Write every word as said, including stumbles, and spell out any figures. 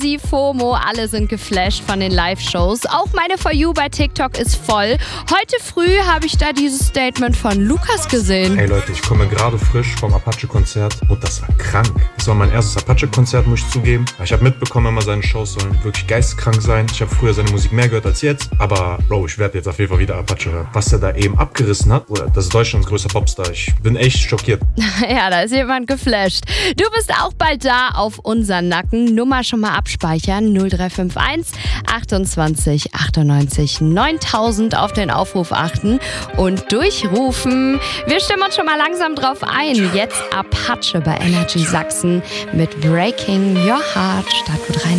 Sie, FOMO, alle sind geflasht von den Live-Shows. Auch meine For You bei TikTok ist voll. Heute früh habe ich da dieses Statement von Lukas gesehen. Hey Leute, ich komme gerade frisch vom Apache-Konzert und das war krank. Das war mein erstes Apache-Konzert, muss ich zugeben. Ich habe mitbekommen, immer seine Shows sollen wirklich geisteskrank sein. Ich habe früher seine Musik mehr gehört als jetzt. Aber Bro, ich werde jetzt auf jeden Fall wieder Apache hören. Was er da eben abgerissen hat, oder das ist Deutschlands größter Popstar. Ich bin echt schockiert. Ja, da ist jemand geflasht. Du bist auch bald da auf unseren Nacken. Nummer schon mal abspeichern. null drei fünf eins achtundzwanzig achtundneunzig neuntausend auf den Aufruf achten und durchrufen. Wir stimmen uns schon mal langsam drauf ein. Jetzt Apache bei Energy Sachsen mit Breaking Your Heart. Startgut rein.